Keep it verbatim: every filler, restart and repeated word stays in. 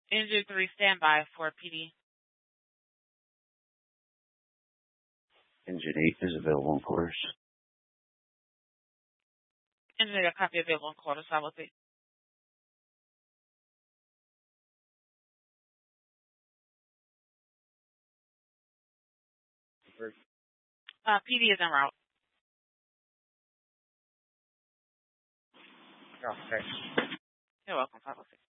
Engine three, standby for P D. Engine eight is available in quarters. Engine eight, a copy available in quarters. I will see. Uh, P D is en route. Okay. You're welcome. five oh six.